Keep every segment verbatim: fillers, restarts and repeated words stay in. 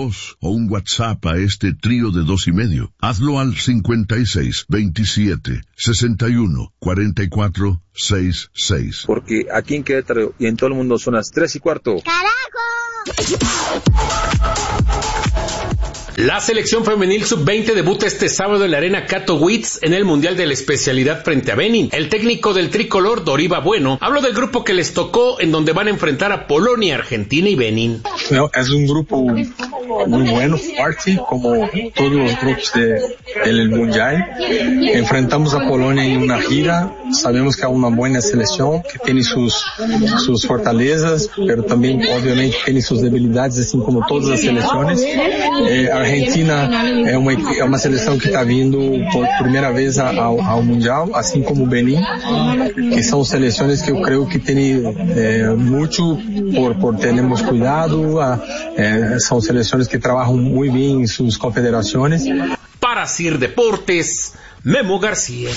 voz o un WhatsApp a este trío de dos y medio. Hazlo al cincuenta y seis, veintisiete, sesenta y uno, cuarenta y cuatro, sesenta y seis. Porque aquí en Querétaro y en todo el mundo son las tres y cuarto. ¡Carajo! La selección femenil sub veinte debuta este sábado en la Arena Katowice en el Mundial de la Especialidad frente a Benin. El técnico del tricolor, Doriva Bueno, habló del grupo que les tocó, en donde van a enfrentar a Polonia, Argentina y Benin. No, es un grupo muy bueno, fuerte, como todos los grupos de, del Mundial. Enfrentamos a Polonia en una gira. Sabemos que es una buena selección, que tiene sus, sus fortalezas, pero también obviamente tiene sus debilidades, así como todas las selecciones. Eh, Argentina é uma, é uma seleção que está vindo por primeira vez ao, ao Mundial, assim como o Benin, que são seleções que eu creio que têm é, muito por, por termos cuidado, é, são seleções que trabalham muito bem em suas confederações. Para Sir Deportes, Memo García.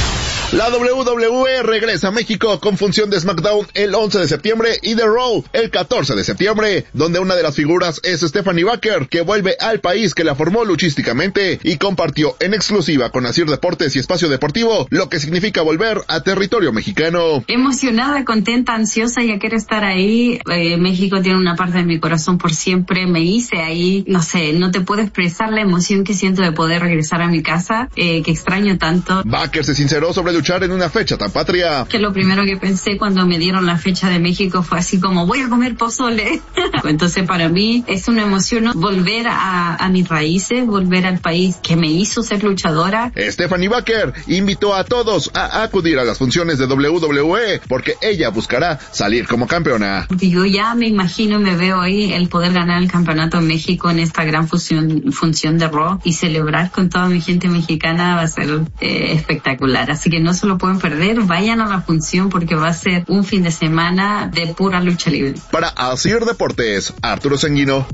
La W W E regresa a México con función de SmackDown el once de septiembre y de Raw el catorce de septiembre, donde una de las figuras es Stephanie Baker, que vuelve al país que la formó luchísticamente y compartió en exclusiva con Asir Deportes y Espacio Deportivo lo que significa volver a territorio mexicano. Emocionada, contenta, ansiosa, ya quiero estar ahí. Eh, México tiene una parte de mi corazón por siempre, me hice ahí, no sé, no te puedo expresar la emoción que siento de poder regresar a mi casa, eh, que extraño tanto. Baker se sinceró sobre luchar en una fecha tan patria. Que lo primero que pensé cuando me dieron la fecha de México fue así como, voy a comer pozole. Entonces para mí es una emoción volver a, a mis raíces, volver al país que me hizo ser luchadora. Stephanie Baker invitó a todos a acudir a las funciones de W W E porque ella buscará salir como campeona. Porque yo ya me imagino, me veo ahí el poder ganar el campeonato en México en esta gran función, función de Raw y celebrar con toda mi gente mexicana va a ser eh, espectacular. Así que no se lo pueden perder, vayan a la función porque va a ser un fin de semana de pura lucha libre. Para Asir Deportes, Arturo Sanguino.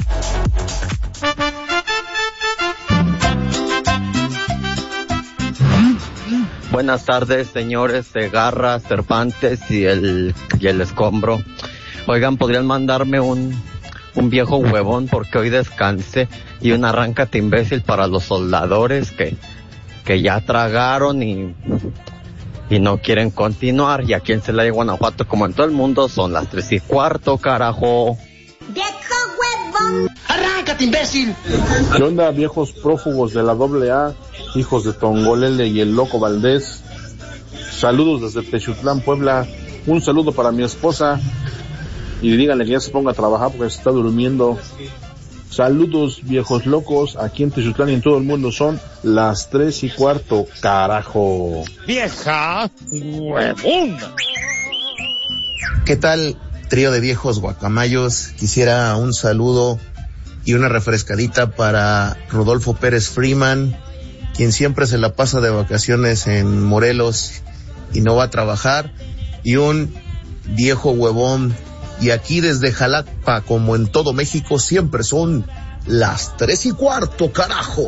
Buenas tardes, señores de Garra, Cervantes y el, y el Escombro. Oigan, ¿podrían mandarme un, un viejo huevón porque hoy descanse y un arráncate imbécil para los soldadores que que ya tragaron y y no quieren continuar, y aquí en Celaya, Guanajuato, como en todo el mundo, son las tres y cuarto, carajo. ¡Viejo huevón! ¡Arráncate, imbécil! ¿Qué onda, viejos prófugos de la doble A, hijos de Tongolele y el Loco Valdés? Saludos desde Texutlán, Puebla. Un saludo para mi esposa y díganle que ya se ponga a trabajar porque se está durmiendo. Saludos, viejos locos, aquí en Texutlán y en todo el mundo son las tres y cuarto, carajo. ¡Vieja huevona! ¿Qué tal, trío de viejos guacamayos? Quisiera un saludo y una refrescadita para Rodolfo Pérez Freeman, quien siempre se la pasa de vacaciones en Morelos y no va a trabajar, y un viejo huevón. Y aquí desde Jalapa, como en todo México, siempre son las tres y cuarto, carajo.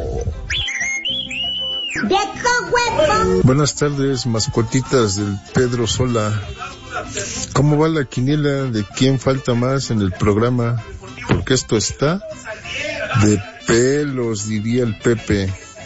¡Viejo huevón! Buenas tardes, mascotitas del Pedro Sola. ¿Cómo va la quiniela de quién falta más en el programa? Porque esto está de pelos, diría el Pepe.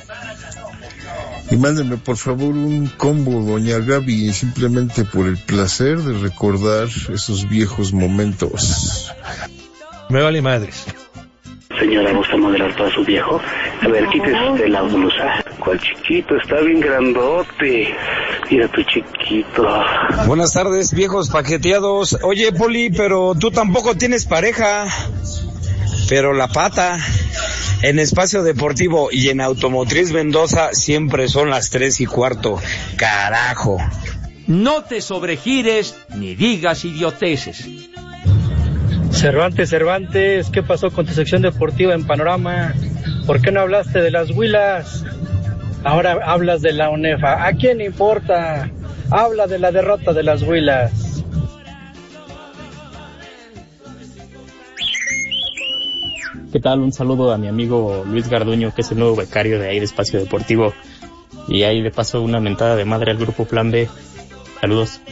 Y mándenme por favor un combo, doña Gaby, simplemente por el placer de recordar esos viejos momentos. Me vale madres. Señora, ¿gusta modelar todo su viejo? A ver, quítese usted la blusa. ¿Cuál chiquito? Está bien grandote. Mira tu chiquito. Buenas tardes, viejos paqueteados. Oye, Poli, pero tú tampoco tienes pareja. Pero la pata... En Espacio Deportivo y en Automotriz Mendoza siempre son las tres y cuarto. Carajo. No te sobregires ni digas idioteces. Cervantes, Cervantes, ¿qué pasó con tu sección deportiva en Panorama? ¿Por qué no hablaste de las Huilas? Ahora hablas de la UNEFA. ¿A quién importa? Habla de la derrota de las Huilas. ¿Qué tal? Un saludo a mi amigo Luis Garduño, que es el nuevo becario de ahí de Espacio Deportivo. Y ahí le paso una mentada de madre al grupo Plan B. Saludos.